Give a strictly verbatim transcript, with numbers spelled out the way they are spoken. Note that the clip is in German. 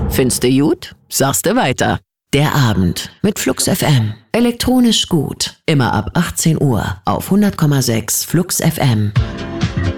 Findest du gut? Sagst du weiter. Der Abend mit Flux F M. Elektronisch gut. Immer ab achtzehn Uhr auf hundert Komma sechs Flux F M.